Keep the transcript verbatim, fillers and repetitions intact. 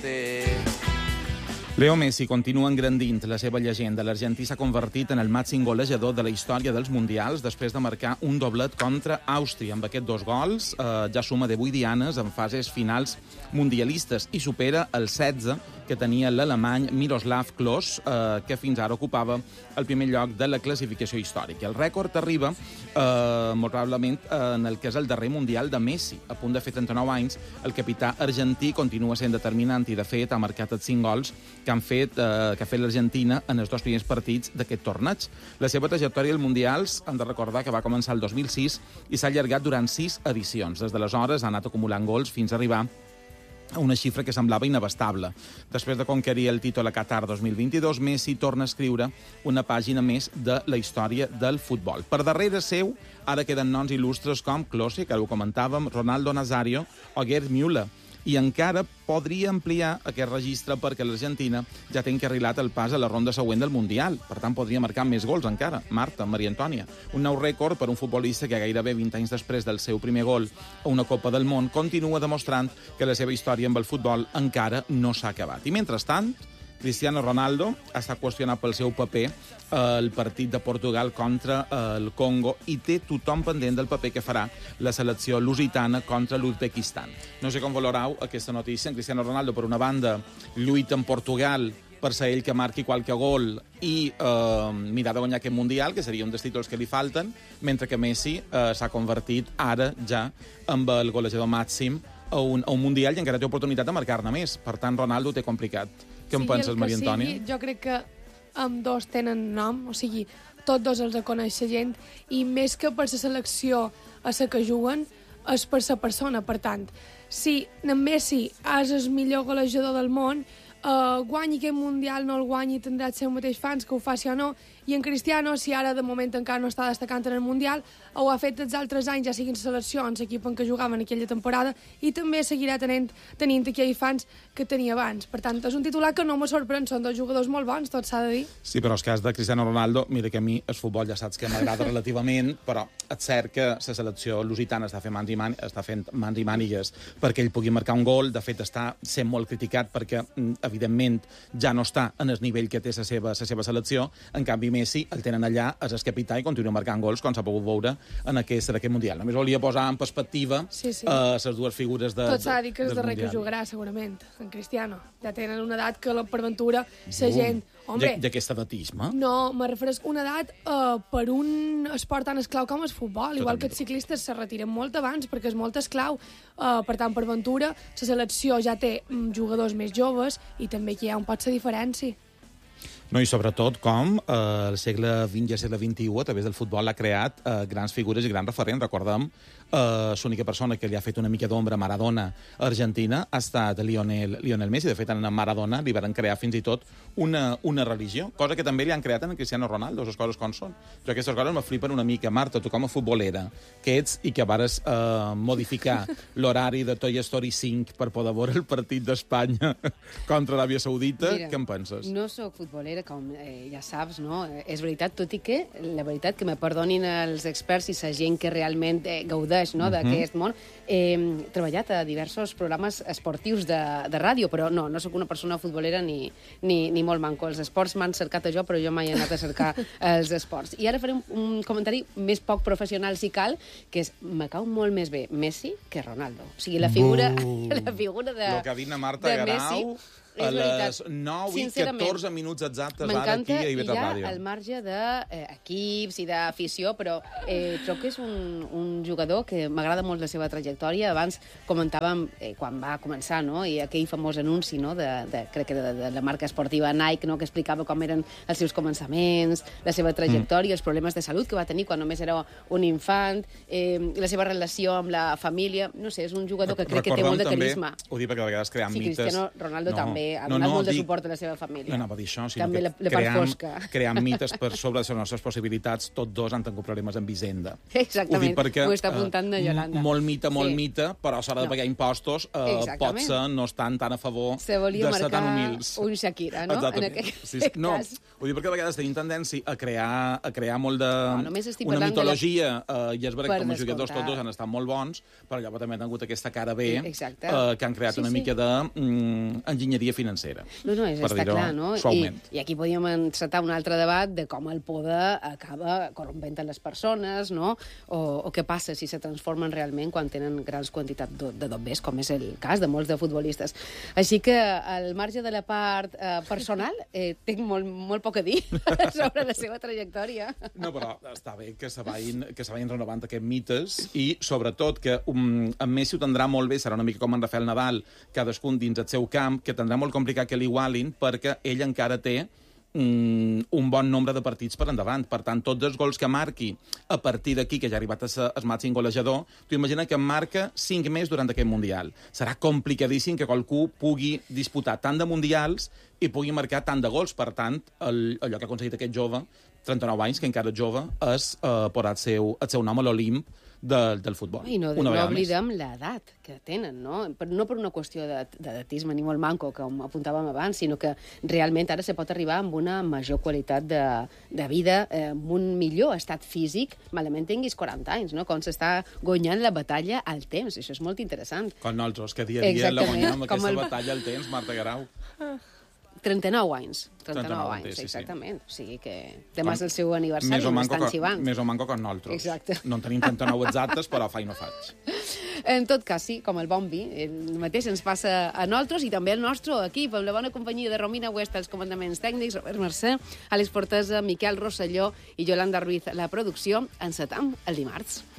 Leo Messi continua engrandint la seva llegenda. L'argentí s'ha convertit en el màxim golejador de la història dels Mundials després de marcar un doblet contra Àustria. Amb aquests dos gols eh, ja suma divuit dianes en fases finals mundialistes i supera el setze que tenia l'alemany Miroslav Klose, eh, que fins ara ocupava el primer lloc de la classificació històrica. El rècord arriba eh, molt probablement eh, en el que és el darrer Mundial de Messi. A punt de fer trenta-nou anys, el capità argentí continua sent determinant i, de fet, ha marcat els cinc gols que han fet, eh, que ha fet l'Argentina en els dos primers partits d'aquest torneig. La seva trajectòria als Mundials, hem de recordar que va començar el dos mil sis i s'ha allargat durant sis edicions. Des d'aleshores ha anat acumulant gols fins a arribar a una xifra que semblava inabastable. Després de conquerir el títol a Qatar dos mil vint-i-dos, Messi torna a escriure una pàgina més de la història del futbol. Per darrere seu, ara queden noms il·lustres com Klose, que ho comentàvem, Ronaldo Nazario o Gerd Müller, i encara podria ampliar aquest registre perquè l'Argentina ja té encarrilat el pas a la ronda següent del Mundial. Per tant, podria marcar més gols encara. Marta, Maria Antònia. Un nou rècord per un futbolista que gairebé vint anys després del seu primer gol a una Copa del Món continua demostrant que la seva història amb el futbol encara no s'ha acabat. I mentrestant, Cristiano Ronaldo ha estat qüestionat pel seu paper al partit de Portugal contra el Congo i té tothom pendent del paper que farà la selecció lusitana contra l'Uzbekistan. No sé com valorau aquesta notícia. En Cristiano Ronaldo, per una banda, lluita en Portugal per ser ell que marqui qualque gol i eh, mirar de guanyar aquest Mundial, que seria un dels títols que li falten, mentre que Messi eh, s'ha convertit ara ja amb el golejador màxim a un, a un Mundial i encara té oportunitat de marcar-ne més. Per tant, Ronaldo té complicat. Què en penses, Maria Antònia? Sigui, jo crec que amb dos tenen nom, o sigui, tots dos els coneix la gent, i més que per la selecció a la que juguen, és per la persona. Per tant, si en Messi és el millor golejador del món, uh, guanyi aquest Mundial, no el guanyi, tindrà els seus mateixos fans, que ho faci o no, i en Cristiano, si ara de moment encara no està destacant en el Mundial, ho ha fet els altres anys, ja siguin seleccions, equip en què jugaven aquella temporada, i també seguirà tenint, tenint aquells fans que tenia abans. Per tant, és un titular que no me sorprèn, són dos jugadors molt bons, tot s'ha de dir. Sí, però el cas de Cristiano Ronaldo, mira que a mi el futbol ja saps que m'agrada relativament, però és cert que la selecció lusitana està fent mans i, man està fent mans i mànigues perquè ell pugui marcar un gol. De fet, està sent molt criticat perquè, evidentment, ja no està en el nivell que té la seva, la seva selecció. En canvi, Messi el tenen allà, és el capità i continua marcant gols, com s'ha pogut veure en aquest, en aquest Mundial. Només volia posar en perspectiva sí, sí. Uh, les dues figures de, tot s'ha de dir que és del darrer Mundial. Que jugarà, segurament, en Cristiano. Ja tenen una edat que, per ventura, la gent... Hombre, d'aquest edatisme? No, me refereix una edat uh, per un esport tan esclau com el futbol. Igual que els ciclistes se retiren molt abans perquè és molt esclau. Uh, per tant, per ventura, la selecció ja té um, jugadors més joves i també aquí hi ha un pot la diferència. No, i sobretot com eh, el segle vint i el segle vint-i-u, a través del futbol, ha creat eh, grans figures i grans referents. Recordem, eh, l'única persona que li ha fet una mica d'ombra a Maradona a Argentina ha estat Lionel, Lionel Messi. De fet, en Maradona li van crear fins i tot una, una religió, cosa que també li han creat en Cristiano Ronaldo, les coses com són. Jo aquestes coses me flipen una mica. Marta, tu com a futbolera que ets i que vares eh, modificar l'horari de Toy Story cinc per poder veure el partit d'Espanya contra l'Aràbia Saudita, Mira, què en penses? No sóc futbolera, com eh, ja saps, no? És veritat, tot i que, la veritat, que me perdonin els experts i la gent que realment eh, gaudeix no, d'aquest uh -huh. món. Eh, he treballat a diversos programes esportius de, de ràdio, però no, no sóc una persona futbolera ni, ni, ni molt manco. Els esports m'han cercat a jo, però jo mai he anat a cercar els esports. I ara faré un, un comentari més poc professional, si cal, que és, me cau molt més bé Messi que Ronaldo. O sigui, la figura, la figura de, Lo que ha dit na Marta de Garau... Messi, a les nou i catorze minuts exactes ara aquí a I V tres Ràdio. M'encanta, i ja al marge d'equips i d'afició, però eh, trobo que és un, un jugador que m'agrada molt la seva trajectòria. Abans comentàvem eh, quan va començar, no?, i aquell famós anunci, no?, de, de, crec que de, de la marca esportiva Nike, no?, que explicava com eren els seus començaments, la seva trajectòria, mm. els problemes de salut que va tenir quan només era un infant, eh, la seva relació amb la família. No sé, és un jugador que crec Recordem que té molt de carisma. També, ho dic perquè a vegades creant sí, mites... Cristiano Ronaldo no, també. també ha No, donat no, molt de dic- suport a la seva família. No anava a dir això, sinó També que la, la part creant, fosca. creant mites per sobre les nostres possibilitats, tots dos han tingut problemes amb Hisenda. Exactament, Ho dic perquè, ho està apuntant de Yolanda. eh, molt mite, molt Sí. mite, però a l'hora de No. pagar impostos eh, Exactament. potser no estan tan a favor Se volia de ser tan marcar humils. un Shakira, no? Exactament. En aquest sí, sí. No, cas. ho dic perquè a vegades tenim tendència a crear, a crear molt de... No, només estic una parlant de la- mitologia, eh, i és veritat Per que com a jugadors descomptat. tots dos han estat molt bons, però llavors també han tingut aquesta cara B, Exacte. eh, que han creat Sí, una sí. mica de mm, enginyeria financera. No, no, és, per està dir-ho clar, no? I, suaument. I aquí podíem encetar un altre debat de com el poder acaba corrompent les persones, no? O, o què passa si se transformen realment quan tenen grans quantitats de, de dobbers, com és el cas de molts de futbolistes. Així que, al marge de la part eh, personal, eh, tinc molt, molt poc a dir sobre la seva trajectòria. No, però està bé que se vagin, que se vagin renovant aquests mites i, sobretot, que um, en Messi ho tindrà molt bé, serà una mica com en Rafael Nadal, cadascun dins el seu camp, que tindrà molt complicat que l'igualin perquè ell encara té um, un bon nombre de partits per endavant. Per tant, tots els gols que marqui a partir d'aquí, que ja ha arribat a ser el màxim golejador, tu imagina que en marca cinc més durant aquest Mundial. Serà complicadíssim que qualcú pugui disputar tant de Mundials i pugui marcar tant de gols. Per tant, el, allò que ha aconseguit aquest jove, trenta-nou anys, que encara és jove, és eh, posar el seu, el seu nom a l'Olimp de, del futbol. I no, Una no vegada més. oblidem l'edat que tenen, no? Per, no per una qüestió d'edatisme ni molt manco, com apuntàvem abans, sinó que realment ara se pot arribar amb una major qualitat de, de vida, eh, amb un millor estat físic, malament tinguis quaranta anys, no? Com s'està guanyant la batalla al temps. Això és molt interessant. Com nosaltres, que dia a dia la Exactament, guanyem com aquesta el- batalla al temps, Marta Garau. trenta-nou anys. trenta-nou trenta-nou anys, té, sí, sí. exactament. O sigui que demà és el seu aniversari, Més o manco, m'estan que, xivant. més o manco que nosaltres. Exacte. No en tenim trenta-nou exactes, però fa i no faig. En tot cas, sí, com el bon vi, el mateix ens passa a nosaltres i també al nostre equip, amb la bona companyia de Romina Huesta, els comandaments tècnics, Robert Mercè, Àlex Portesa, Miquel Rosselló i Yolanda Ruiz, la producció. Encetam el dimarts.